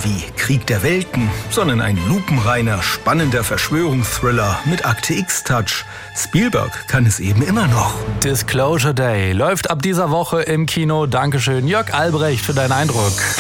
sein wie Krieg der Welten, sondern ein lupenreiner, spannender Verschwörungsthriller mit Akte X-Touch. Spielberg kann es eben immer noch. Disclosure Day läuft ab dieser Woche im Kino. Dankeschön, Jörg Albrecht, für deinen Eindruck.